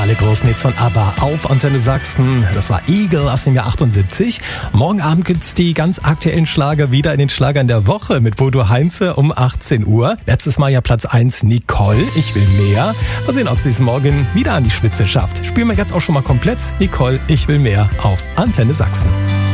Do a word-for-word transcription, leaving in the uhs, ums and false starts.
Alle großen Hits von ABBA auf Antenne Sachsen. Das war Eagle aus dem Jahr achtundsiebzig. Morgen Abend gibt's die ganz aktuellen Schlager wieder in den Schlagern der Woche mit Bodo Heinze um achtzehn Uhr. Letztes Mal ja Platz eins Nicole, Ich will mehr. Mal sehen, ob sie es morgen wieder an die Spitze schafft. Spielen wir jetzt auch schon mal komplett Nicole, Ich will mehr auf Antenne Sachsen.